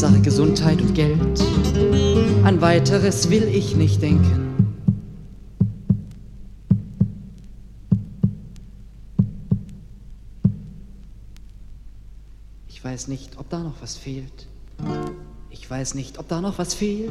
Hauptsache Gesundheit und Geld. An weiteres will ich nicht denken. Ich weiß nicht, ob da noch was fehlt. Ich weiß nicht, ob da noch was fehlt.